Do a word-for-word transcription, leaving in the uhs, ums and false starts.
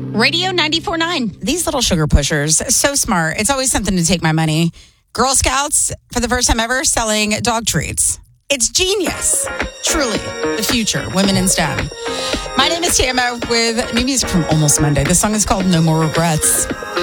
Radio ninety-four point nine. These little sugar pushers, so smart. It's always something to take my money. Girl Scouts, for the first time ever, selling dog treats. It's genius. Truly, the future. Women in STEM. My name is Tama with new music from Almost Monday. The song is called No More Regrets.